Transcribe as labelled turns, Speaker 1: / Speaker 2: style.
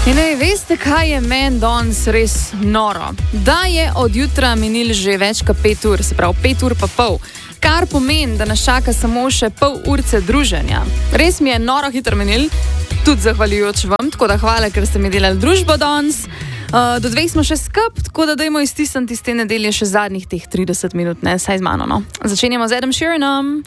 Speaker 1: In veste, kaj je meni danes res noro? Da je od jutra minil že več kot 5 ur, se pravi 5 ur pa pol, kar pomeni, da nas čaka samo še pol urce druženja. Res mi je noro hitro minil, tudi zahvaljujoč vam, tako da hvala, ker ste mi delali družbo danes. Do 2 smo še skup, tako da dajmo iztisniti iz te nedelje še zadnjih teh 30 minut, ne, saj z mano, no. Začenjamo z Edom Sheeranom.